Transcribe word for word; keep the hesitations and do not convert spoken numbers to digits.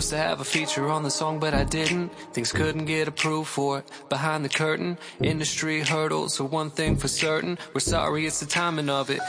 to have a feature on the song, but I didn't. Things couldn't get approved for it. Behind the curtain, industry hurdles are one thing for certain. We're sorry, it's the timing of it.